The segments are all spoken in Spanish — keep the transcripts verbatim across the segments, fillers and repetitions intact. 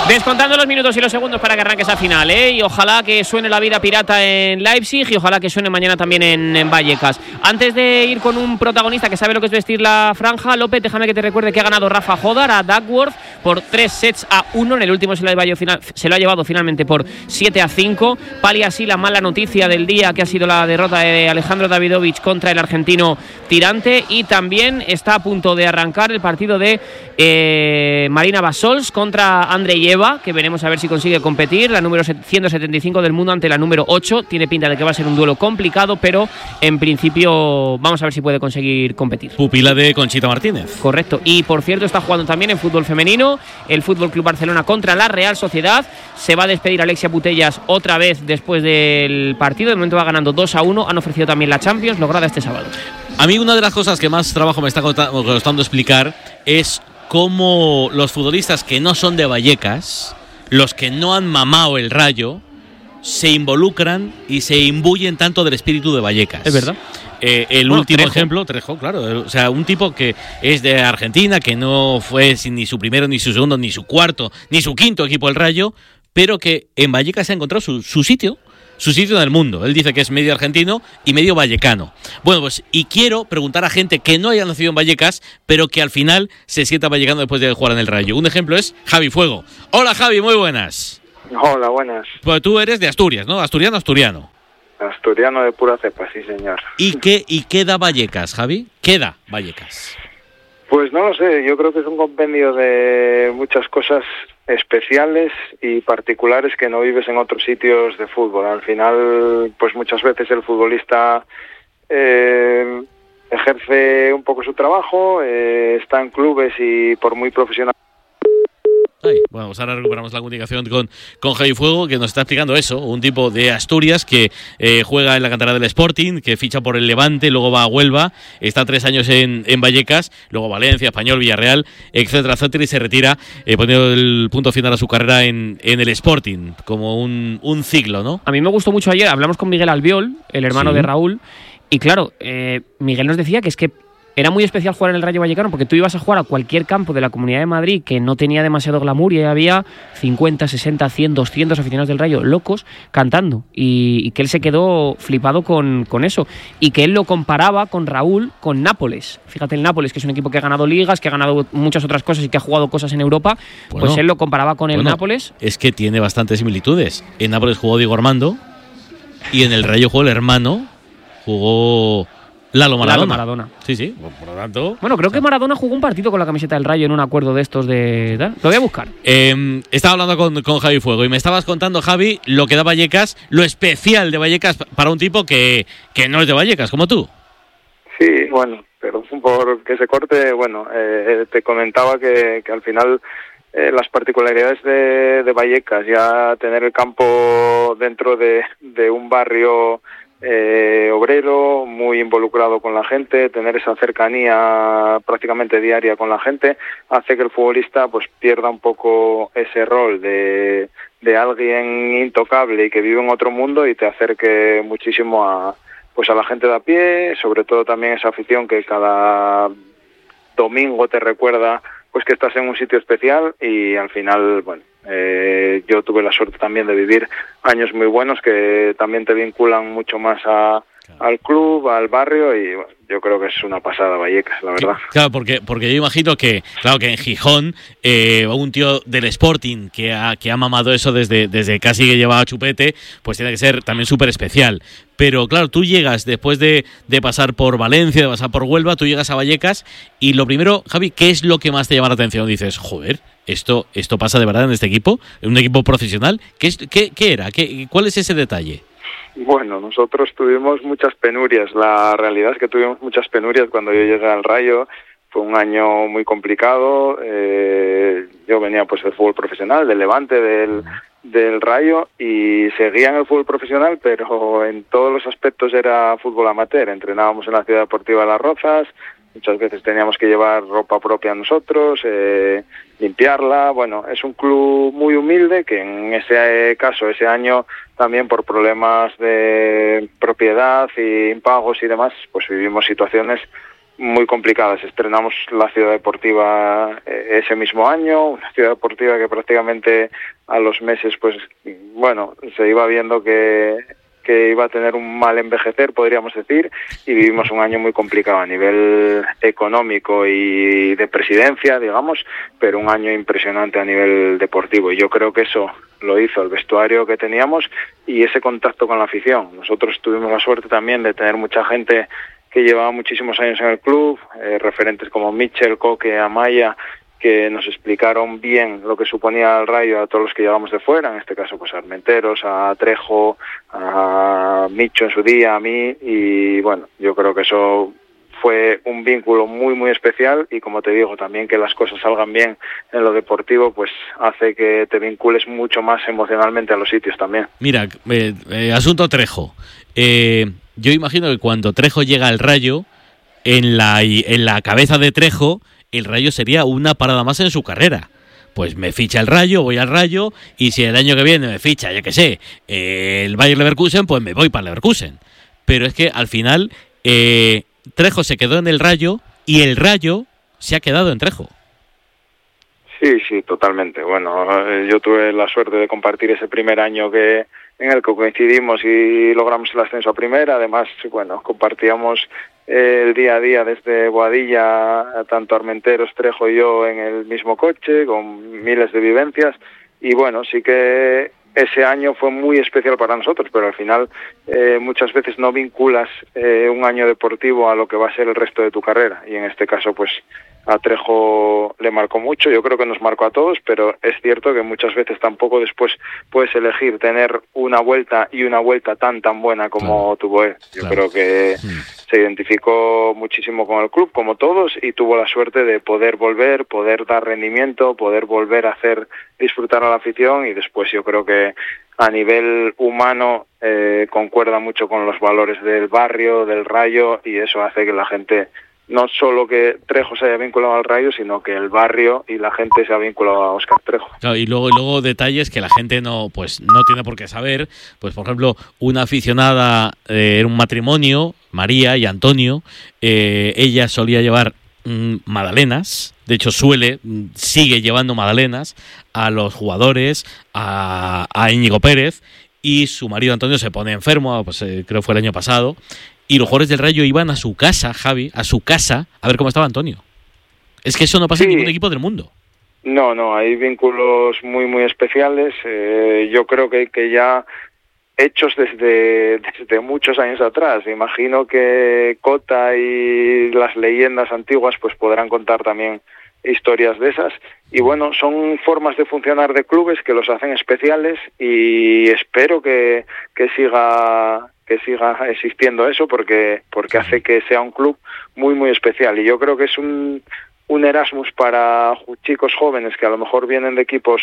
Descontando los minutos y los segundos para que arranque esa final, ¿eh? Y ojalá que suene la vida pirata en Leipzig y ojalá que suene mañana también en, en Vallecas. Antes de ir con un protagonista que sabe lo que es vestir la franja, López, déjame que te recuerde que ha ganado Rafa Jodar a Duckworth por tres sets a uno. En el último se lo ha llevado, final, se lo ha llevado finalmente por siete a cinco. Palia así la mala noticia del día, que ha sido la derrota de Alejandro Davidovich contra el argentino Tirante. Y también está a punto de arrancar el partido de eh, Marina Basols contra Andreyeva, que veremos a ver si consigue competir, la número ciento setenta y cinco del mundo ante la número ocho. Tiene pinta de que va a ser un duelo complicado, pero en principio vamos a ver si puede conseguir competir. Pupila de Conchita Martínez. Correcto. Y por cierto, está jugando también en fútbol femenino el Fútbol Club Barcelona contra la Real Sociedad. Se va a despedir Alexia Putellas otra vez después del partido. De momento va ganando dos a uno. Han ofrecido también la Champions, lograda este sábado. A mí una de las cosas que más trabajo me está costando explicar es cómo los futbolistas que no son de Vallecas, los que no han mamado el Rayo, se involucran y se imbuyen tanto del espíritu de Vallecas. Es verdad. Eh, el bueno, último Trejo. ejemplo, Trejo, claro, o sea, un tipo que es de Argentina, que no fue ni su primero, ni su segundo, ni su cuarto, ni su quinto equipo del Rayo, pero que en Vallecas se ha encontrado su, su sitio. Su sitio en el mundo. Él dice que es medio argentino y medio vallecano. Bueno, pues y quiero preguntar a gente que no haya nacido en Vallecas, pero que al final se sienta vallecano después de jugar en el Rayo. Un ejemplo es Javi Fuego. Hola Javi, muy buenas. Hola, buenas. Pues tú eres de Asturias, ¿no? Asturiano, asturiano. Asturiano de pura cepa, sí señor. ¿Y qué, y qué da Vallecas, Javi? ¿Qué da Vallecas? Pues no lo sé, yo creo que es un compendio de muchas cosas especiales y particulares que no vives en otros sitios de fútbol. Al final, pues muchas veces el futbolista eh, ejerce un poco su trabajo, eh, está en clubes y por muy profesional. Ay, bueno, pues ahora recuperamos la comunicación con, con Javi Fuego, que nos está explicando eso, un tipo de Asturias que eh, juega en la cantera del Sporting, que ficha por el Levante, luego va a Huelva, está tres años en, en Vallecas, luego Valencia, Español, Villarreal, etcétera, etcétera, y se retira eh, poniendo el punto final a su carrera en, en el Sporting, como un, un ciclo, ¿no? A mí me gustó mucho ayer, hablamos con Miguel Albiol, el hermano sí. de Raúl, y claro, eh, Miguel nos decía que es que era muy especial jugar en el Rayo Vallecano porque tú ibas a jugar a cualquier campo de la Comunidad de Madrid que no tenía demasiado glamour y había cincuenta, sesenta, cien, doscientos aficionados del Rayo locos cantando y, y que él se quedó flipado con, con eso y que él lo comparaba con Raúl con Nápoles. Fíjate, el Nápoles, que es un equipo que ha ganado ligas, que ha ganado muchas otras cosas y que ha jugado cosas en Europa, bueno, pues él lo comparaba con el bueno, Nápoles. Es que tiene bastantes similitudes. En Nápoles jugó Diego Armando y en el Rayo jugó el hermano, jugó Lalo Maradona. Lalo Maradona. Sí, sí, por lo tanto. Bueno, creo que Maradona jugó un partido con la camiseta del Rayo en un acuerdo de estos de. ¿Lo voy a buscar? Eh, estaba hablando con, con Javi Fuego y me estabas contando, Javi, lo que da Vallecas, lo especial de Vallecas para un tipo que, que no es de Vallecas, como tú. Sí, bueno, pero por que se corte, bueno, eh, te comentaba que, que al final eh, las particularidades de, de Vallecas, ya tener el campo dentro de, de un barrio Eh, obrero, muy involucrado con la gente, tener esa cercanía prácticamente diaria con la gente, hace que el futbolista pues pierda un poco ese rol de, de alguien intocable y que vive en otro mundo y te acerque muchísimo a pues a la gente de a pie, sobre todo también esa afición que cada domingo te recuerda pues que estás en un sitio especial y al final, bueno, eh, yo tuve la suerte también de vivir años muy buenos que también te vinculan mucho más a, claro. al club, al barrio y bueno, yo creo que es una pasada Vallecas, la verdad. Claro, porque porque yo imagino que, claro, que en Gijón eh, un tío del Sporting que ha, que ha mamado eso desde, desde casi que llevaba chupete, pues tiene que ser también súper especial. Pero claro, tú llegas después de, de pasar por Valencia, de pasar por Huelva, tú llegas a Vallecas y lo primero, Javi, ¿qué es lo que más te llama la atención? Dices, joder, esto esto pasa de verdad en este equipo, en un equipo profesional. ¿Qué, es, qué, qué era? ¿Qué, ¿Cuál es ese detalle? Bueno, nosotros tuvimos muchas penurias. La realidad es que tuvimos muchas penurias cuando yo llegué al Rayo. Fue un año muy complicado. Eh, yo venía pues del fútbol profesional, del Levante, del, del Rayo, y seguía en el fútbol profesional, pero en todos los aspectos era fútbol amateur. Entrenábamos en la Ciudad Deportiva de Las Rozas, muchas veces teníamos que llevar ropa propia nosotros, eh, limpiarla. Bueno, es un club muy humilde que en ese caso, ese año, también por problemas de propiedad y impagos y demás, pues vivimos situaciones muy complicadas. Estrenamos la Ciudad Deportiva ese mismo año, una Ciudad Deportiva que prácticamente a los meses, pues bueno, se iba viendo que, que iba a tener un mal envejecer, podríamos decir, y vivimos un año muy complicado a nivel económico y de presidencia, digamos, pero un año impresionante a nivel deportivo. Y yo creo que eso lo hizo el vestuario que teníamos y ese contacto con la afición. Nosotros tuvimos la suerte también de tener mucha gente que llevaba muchísimos años en el club, eh, referentes como Michel, Coque, Amaya, que nos explicaron bien lo que suponía el Rayo a todos los que llevamos de fuera, en este caso pues a Armenteros, a Trejo, a Micho en su día, a mí, y bueno, yo creo que eso fue un vínculo muy muy especial y como te digo, también que las cosas salgan bien en lo deportivo, pues hace que te vincules mucho más emocionalmente a los sitios también. Mira, eh, eh, asunto Trejo. Eh, yo imagino que cuando Trejo llega al Rayo, en la, en la cabeza de Trejo, el Rayo sería una parada más en su carrera. Pues me ficha el Rayo, voy al Rayo, y si el año que viene me ficha, yo qué sé, eh, el Bayer Leverkusen, pues me voy para Leverkusen. Pero es que al final eh, Trejo se quedó en el Rayo y el Rayo se ha quedado en Trejo. Sí, sí, totalmente. Bueno, yo tuve la suerte de compartir ese primer año que en el que coincidimos y logramos el ascenso a primera. Además, bueno, compartíamos el día a día desde Boadilla, tanto Armenteros, Trejo y yo en el mismo coche, con miles de vivencias. Y bueno, sí que ese año fue muy especial para nosotros, pero al final eh, muchas veces no vinculas eh, un año deportivo a lo que va a ser el resto de tu carrera. Y en este caso, pues a Trejo le marcó mucho, yo creo que nos marcó a todos, pero es cierto que muchas veces tampoco después puedes elegir tener una vuelta y una vuelta tan tan buena como claro. tuvo él. Yo claro. creo que sí. se identificó muchísimo con el club, como todos, y tuvo la suerte de poder volver, poder dar rendimiento, poder volver a hacer disfrutar a la afición, y después yo creo que a nivel humano eh, concuerda mucho con los valores del barrio, del Rayo, y eso hace que la gente, no solo que Trejo se haya vinculado al Rayo, sino que el barrio y la gente se ha vinculado a Óscar Trejo. Claro, y luego, y luego detalles que la gente no, pues, no tiene por qué saber. Pues, por ejemplo, una aficionada eh, en un matrimonio, María y Antonio, eh, ella solía llevar mm, magdalenas. De hecho, suele, sigue llevando magdalenas a los jugadores, a, a Íñigo Pérez, y su marido Antonio se pone enfermo, pues eh, creo que fue el año pasado. Y los jugadores del Rayo iban a su casa, Javi, a su casa, a ver cómo estaba Antonio. Es que eso no pasa sí. en ningún equipo del mundo. No, no, hay vínculos muy, muy especiales. Eh, yo creo que, que ya hechos desde, desde muchos años atrás. Imagino que Cota y las leyendas antiguas pues podrán contar también historias de esas. Y bueno, son formas de funcionar de clubes que los hacen especiales y espero que, que siga... que siga existiendo eso porque porque hace que sea un club muy muy especial, y yo creo que es un un Erasmus para chicos jóvenes que a lo mejor vienen de equipos,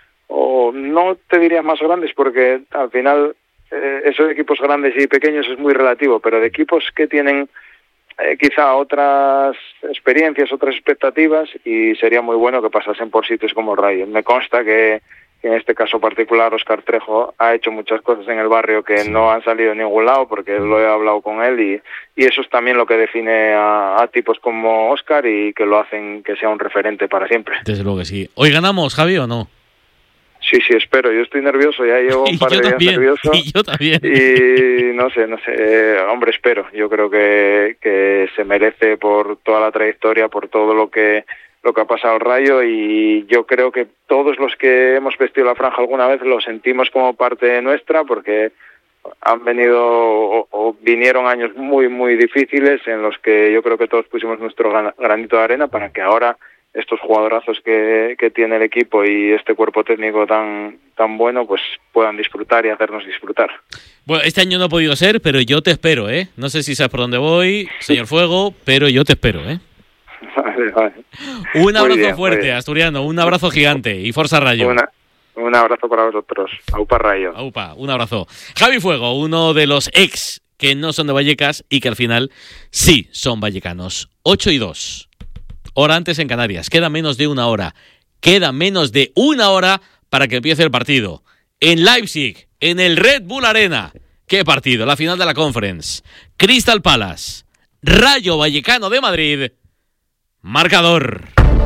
o no te diría más grandes porque al final eh, eso de equipos grandes y pequeños es muy relativo, pero de equipos que tienen eh, quizá otras experiencias, otras expectativas, y sería muy bueno que pasasen por sitios como Rayo. Me consta que en este caso particular Óscar Trejo ha hecho muchas cosas en el barrio que sí. no han salido de ningún lado, porque lo he hablado con él, y, y eso es también lo que define a, a tipos como Óscar y que lo hacen que sea un referente para siempre. Desde luego que sí. ¿Hoy ganamos, Javi, o no? Sí, sí, espero. Yo estoy nervioso, ya llevo un par de días también, nervioso. Y yo también. Y no sé, no sé, eh, hombre, espero. Yo creo que, que se merece por toda la trayectoria, por todo lo que lo que ha pasado al Rayo, y yo creo que todos los que hemos vestido la franja alguna vez lo sentimos como parte nuestra, porque han venido o, o vinieron años muy muy difíciles en los que yo creo que todos pusimos nuestro granito de arena para que ahora estos jugadorazos que, que tiene el equipo y este cuerpo técnico tan tan bueno pues puedan disfrutar y hacernos disfrutar. Bueno, este año no ha podido ser, pero yo te espero, ¿eh? No sé si sabes por dónde voy, señor Fuego, pero yo te espero, ¿eh? Vale, vale. Un abrazo bien, fuerte, asturiano, un abrazo gigante y Forza Rayo. Una, un abrazo para vosotros. Aupa Rayo. Aupa, un abrazo. Javi Fuego, uno de los ex que no son de Vallecas y que al final sí son vallecanos. ocho y dos. Hora antes en Canarias. Queda menos de una hora. Queda menos de una hora para que empiece el partido. En Leipzig, en el Red Bull Arena. ¿Qué partido? La final de la Conference. Crystal Palace Rayo Vallecano de Madrid. Marcador.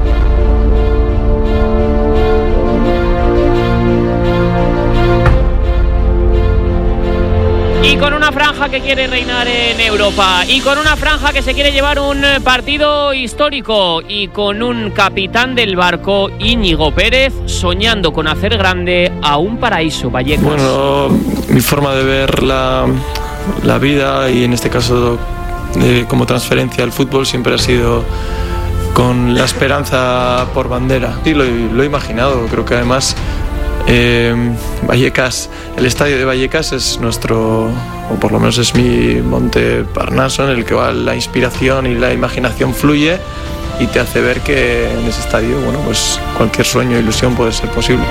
Y con una franja que quiere reinar en Europa, y con una franja que se quiere llevar un partido histórico, y con un capitán del barco, Íñigo Pérez, soñando con hacer grande a un Paraíso Vallecas. Bueno, mi forma de ver la, la vida, y en este caso eh, como transferencia al fútbol, siempre ha sido con la esperanza por bandera. Sí, lo, lo he imaginado, creo que además Eh, Vallecas, el estadio de Vallecas es nuestro, o por lo menos es mi Monte Parnaso, en el que va la inspiración y la imaginación fluye y te hace ver que en ese estadio, bueno, pues cualquier sueño e ilusión puede ser posible.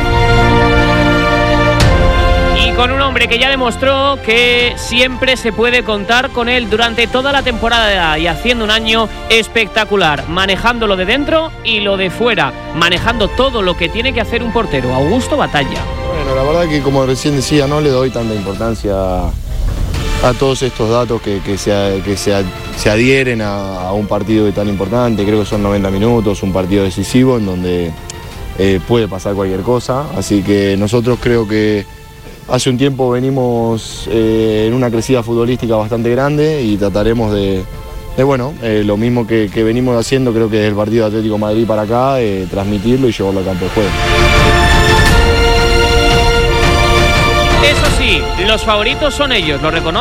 Y con un hombre que ya demostró que siempre se puede contar con él durante toda la temporada, y haciendo un año espectacular, manejando lo de dentro y lo de fuera, manejando todo lo que tiene que hacer un portero, Augusto Batalla. Bueno, la verdad que, como recién decía, no le doy tanta importancia a, a todos estos datos que, que, se, que se, se adhieren a, a un partido tan importante. Creo que son noventa minutos, un partido decisivo en donde eh, puede pasar cualquier cosa, así que nosotros creo que hace un tiempo venimos eh, en una crecida futbolística bastante grande, y trataremos de, de bueno, eh, lo mismo que, que venimos haciendo, creo que desde el partido de Atlético de Madrid para acá, eh, transmitirlo y llevarlo al campo de juego. Eso sí, los favoritos son ellos, lo reconozco.